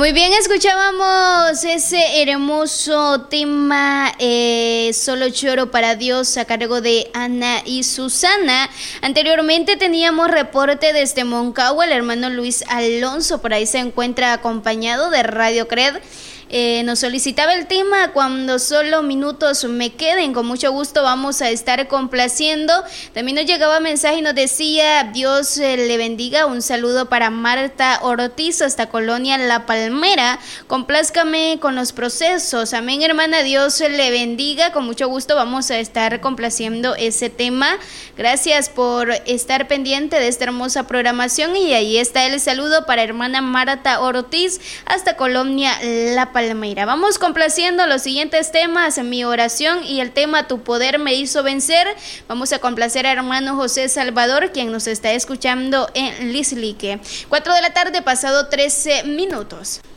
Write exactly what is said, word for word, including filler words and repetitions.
Muy bien, escuchábamos ese hermoso tema eh, Solo Lloro para Dios a cargo de Ana y Susana. Anteriormente teníamos reporte desde Moncagua, el hermano Luis Alonso por ahí se encuentra acompañado de Radio Cred. Eh, nos solicitaba el tema Cuando solo minutos me queden. Con mucho gusto vamos a estar complaciendo. También nos llegaba mensaje y nos decía Dios eh, le bendiga. Un saludo para Marta Ortiz hasta Colonia La Palmera. Complázcame con los procesos. Amén, hermana. Dios le bendiga. Con mucho gusto vamos a estar complaciendo ese tema. Gracias por estar pendiente de esta hermosa programación. Y ahí está el saludo para hermana Marta Ortiz hasta Colonia La Palmera. Palmeira. Vamos complaciendo los siguientes temas, Mi Oración y el tema Tu Poder Me Hizo Vencer. Vamos a complacer a hermano José Salvador, quien nos está escuchando en Lislique. cuatro de la tarde, pasado trece minutos.